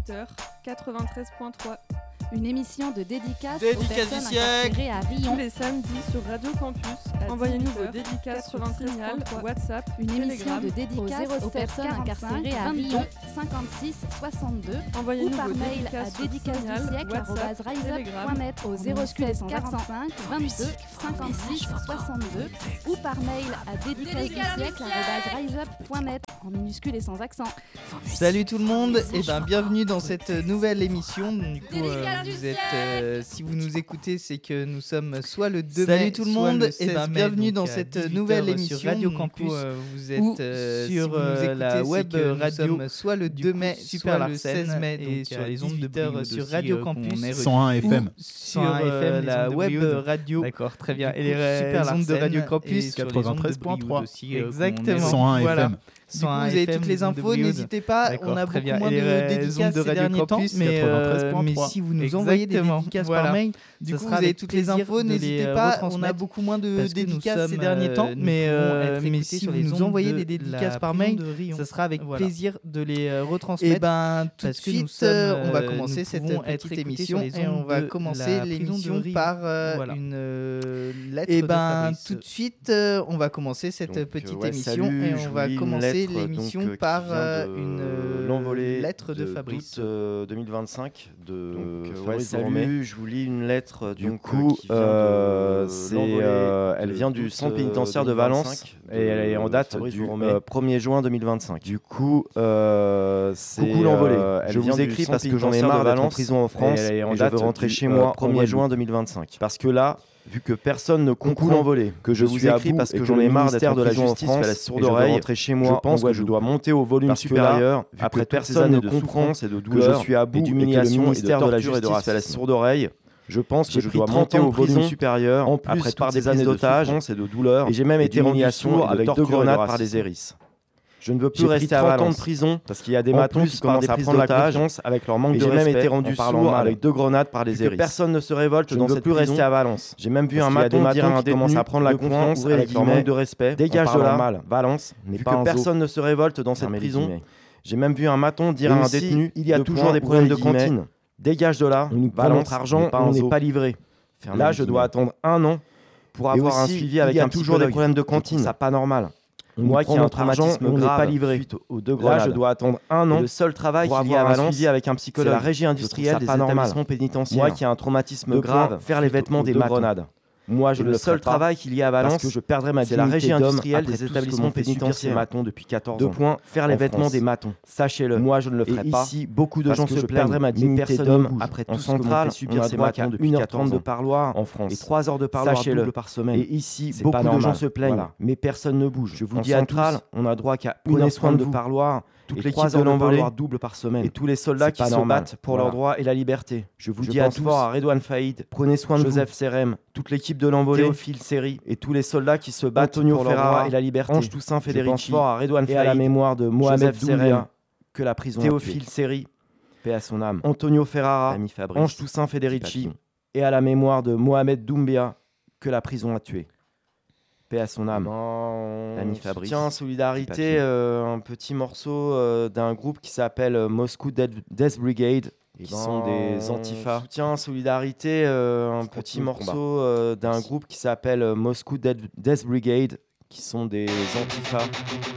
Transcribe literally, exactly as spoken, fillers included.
auditeurs, quatre-vingt-treize point trois. Une émission de dédicace Dédicace aux personnes du siècle. incarcérées à Rion. Tous les samedis sur Radio Campus. Envoyez-nous vos dédicaces sur Signal, WhatsApp, Une émission Telegram. de dédicace aux personnes incarcérées à Rion, cinquante-six soixante-deux. Envoyez-nous Ou par vos mail à dédicaces sur dédicace du Signal, siècle WhatsApp, arobase riseup Telegram. point net au zéro six quarante-cinq vingt-deux cinquante-six soixante-deux ou par mail à dédicace du siècle arobase riseup point net en minuscule et sans accent. Salut tout le monde, et ben bienvenue dans cette nouvelle émission. Du coup, euh, vous êtes, euh, si vous nous écoutez, c'est que nous sommes soit le deux mai, Salut tout le soit monde, le et seize ben mai, bienvenue donc dans à cette dix-huit heures nouvelle sur émission Radio du Campus. coup, euh, Vous êtes ou euh, sur si vous nous euh, écoutez, la c'est web que nous radio sommes soit le du deux coup, mai, Super soit le Larsen, seize mai, et donc sur à les ondes de dix-huit heures Brioude sur aussi, Radio euh, Campus, qu'on est cent un F M. sur cent un F M, euh, les la ondes de web Brioude. radio. D'accord, très bien. Du Et les coup, ra- Super les ondes de Larsen Radio et Campus sur les ondes de quatre-vingt-treize point Brioude trois. aussi, euh, qu'on est Exactement. cent un Voilà. F M. Du coup, vous avez toutes les infos, n'hésitez pas, D'accord, on a très beaucoup bien. moins Et de les dédicaces ondes de ces Radio derniers temps, Campus, mais, euh, quatre-vingt-treize point mais trois. si vous nous envoyez des Exactement, dédicaces voilà. par mail, du Ça coup sera vous avez avec toutes les plaisir infos, de les, n'hésitez euh, pas, on a retransmettre, beaucoup moins de parce que nous dédicaces ces sommes, derniers temps, euh, nous mais, pouvons euh, être mais écoutés si sur vous les nous ondes envoyez de des dédicaces la par prison mail, de Rion. ça sera avec Voilà. plaisir de les euh, retransmettre. Et ben tout de Parce que nous suite, sommes, euh, on va euh, commencer nous cette pouvons être petite écoutés émission sur les et on ondes va de commencer la prison de l'émission Rion. par euh, Voilà. une euh, lettre Et de ben Fabrice. Tout de suite, euh, on va commencer cette Donc, petite euh, ouais, émission salut, et je on vous va lis une commencer lettre, l'émission donc, euh, qui par vient euh, de une euh, l'envolée lettre de de Fabrice. d'août, euh, deux mille vingt-cinq de Donc, euh, ouais, Fabrice salut, Dormet. Je vous lis une lettre Du donc, coup, euh, qui vient euh, de c'est, l'envolée euh, elle de vient du d'août, centre euh, pénitentiaire de Valence de et elle est en date Fabrice du Dormet. euh, premier juin deux mille vingt-cinq. Du coup, euh, c'est Coucou l'envolée. euh, elle je vient vous du écris centre parce que j'en ai pénitentiaire marre de d'être en Valence, prison en France et elle est en et je date veux rentrer du, chez euh, moi premier premier juin juin deux mille vingt-cinq. Parce que là, vu que personne ne Coucou comprend l'envolée, que je vous suis à écris bout parce et que que j'en le ai marre d'être ministère en de la prison en Justice France fait la et sourde je veux oreille. rentrer chez Je moi pense en que je dois Guadeloupe. monter au volume Parce que supérieur là, vu après que toutes toutes ces ces années années de de souffrance et de que douleur je suis à et bout et que le d'humiliation et de ministère de la torture et de Justice racisme fait la sourde oreille. Je pense que J'ai je pris dois trente monter ans au de prison volume supérieur en plus après par toutes des ces années prises de d'otage souffrance et de douleur et j'ai même et été rendu d'humiliation sourd et de avec deux torture et de grenades par racisme. des hérisses. Je ne veux plus J'ai pris rester à trente ans de Valence prison parce qu'il y a des en matons plus qui par commencent des à prises prendre la d'otage confiance avec leur manque et de j'ai même respect été rendu en parlant sourd mal avec deux grenades par des Vu que hérisses. personne ne se révolte Je dans ne veux cette plus prison. rester à Valence. J'ai même vu Parce un qu'il y a des maton dire à matons un qui détenu commencent à prendre la de point, confiance ouvrez les avec leur guillemets, manque de respect dégage en de parlant là, mal. Valence n'est Vu pas que un zoo. personne ne se révolte dans cette Fermez les prison, guillemets. J'ai même vu un maton dire Et à un aussi, détenu il y a de toujours point, des ouvrez problèmes les de guillemets, cantine. dégage de là, On nous prend Valence notre argent n'est pas et on un n'est zoo. pas livré. Fermez Là, les je dois guillemets. attendre un an pour Et avoir un aussi, suivi il avec y a un toujours des psychologue. problèmes de Je trouve cantine. ça pas normal. On nous Moi prend qui ai un notre argent traumatisme et on n'est grave pas livré. suite aux deux Là, grenades. je dois attendre un Et an le seul travail pour qu'il y a avoir à un Valence, suivi avec un c'est psychologue. la régie Je industrielle trouve des ça pas normal. établissements pénitentiaires. Moi qui ai un traumatisme de grave, point, faire les vêtements des deux matons. grenades. Moi, je Je le ne le seul ferai pas travail qu'il y a à Valence, parce que je perdrais ma c'est la dignité régie d'homme industrielle après des tout ce que établissements m'ont fait subir ces pénitentiaires. matons depuis quatorze Deux ans. points, faire les en vêtements France. des matons. Sachez-le. Moi, je ne le ferai Et pas. ici, beaucoup de parce gens que se je plaignent, perdrais ma mais dignité personne d'homme ne bouge. après En tout ce que m'ont centrale, fait subir on a ces droit matons qu'à depuis une heure quatorze trente de ans. parloir En France. et trois heures de parloir Sachez-le. double par semaine. Et ici, C'est beaucoup pas de normal. gens se plaignent, Voilà. mais personne ne bouge. Je vous En dis à centrale, tous, on a droit qu'à une prenez heure soin trente de de vous. parloir, Toute et l'équipe trois de heures de l'envolée parloir double par semaine. et tous les soldats C'est qui pas se normal. battent pour Voilà. leurs droits et la liberté. Je vous Je dis à pense tous, fort à Redouane Faïd, Prenez soin de Joseph vous. Serem, Toute l'équipe de l'envolée, Théophile Seri, et tous les soldats qui se battent Antonio pour leurs Ferrara droits et la liberté. Ange Toussaint Je pense Federici, fort à Redouane et à la Faïd, mémoire de Mohamed Joseph Serem, Doumbia, que la prison a Théophile tué. Seri, Paix à son âme. Antonio Ferrara, L'ami Fabrice, Ange Toussaint Federici, Papillon. et à la mémoire de Mohamed Doumbia, que la prison a tué. Paix à son âme. L'ami L'ami Fabrice, Tiens, en Papillon. solidarité, euh, un petit morceau euh, d'un groupe qui s'appelle euh, Moscow Death, Death Brigade, qui ben, sont des antifas. Soutien en solidarité, euh, un petit continue le morceau combat. euh, d'un Merci. groupe qui s'appelle euh, Moscow Death, Death Brigade, qui sont des antifas.